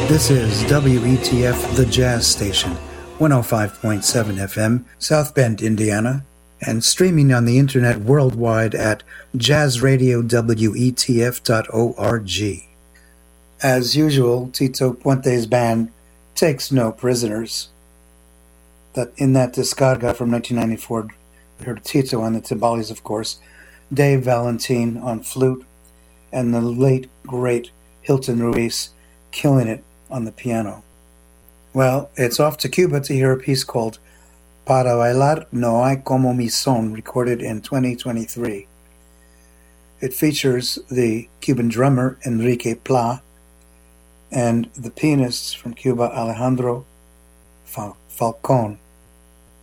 This is WETF, the Jazz Station, 105.7 FM, South Bend, Indiana, and streaming on the internet worldwide at jazzradiowetf.org. As usual, Tito Puente's band takes no prisoners. In that Descarga from 1994, we heard Tito on the timbales, of course, Dave Valentin on flute, and the late, great Hilton Ruiz killing it on the piano. Well, it's off to Cuba to hear a piece called Para Bailar No Hay Como Mi Son, recorded in 2023. It features the Cuban drummer Enrique Pla and the pianist from Cuba Alejandro Falcón.